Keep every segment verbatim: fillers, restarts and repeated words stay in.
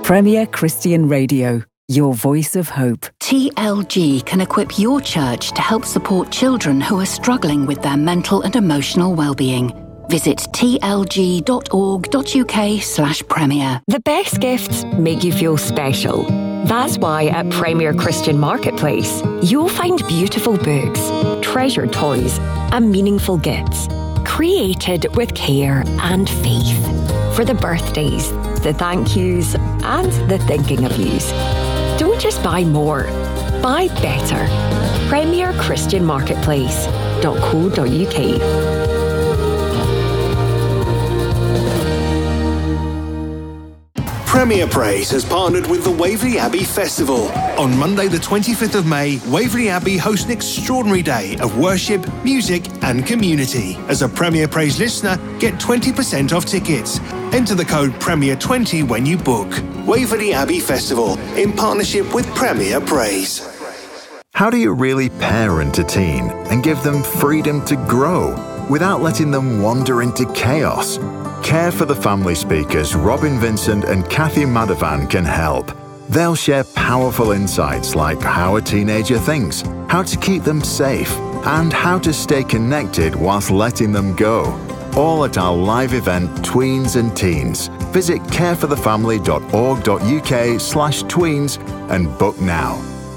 Premier Christian Radio, your voice of hope. T L G can equip your church to help support children who are struggling with their mental and emotional well-being. Visit tlg.org.uk slash premier. The best gifts make you feel special. That's why at Premier Christian Marketplace, you'll find beautiful books, treasured toys, and meaningful gifts, created with care and faith. For the birthdays, the thank yous, and the thinking of yous. Don't just buy more, buy better. Premier Christian Marketplace dot co dot uk. Premier Praise has partnered with the Waverley Abbey Festival. On Monday the twenty-fifth of May, Waverley Abbey hosts an extraordinary day of worship, music and community. As a Premier Praise listener, get twenty percent off tickets. Enter the code Premier twenty when you book. Waverley Abbey Festival, in partnership with Premier Praise. How do you really parent a teen and give them freedom to grow without letting them wander into chaos? Care for the Family speakers Robin Vincent and Kathy Madhavan can help. They'll share powerful insights like how a teenager thinks, how to keep them safe, and how to stay connected whilst letting them go. All at our live event, Tweens and Teens. Visit careforthefamily.org.uk slash tweens and book now.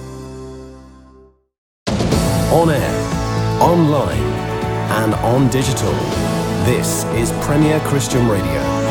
On air, online, and on digital. This is Premier Christian Radio.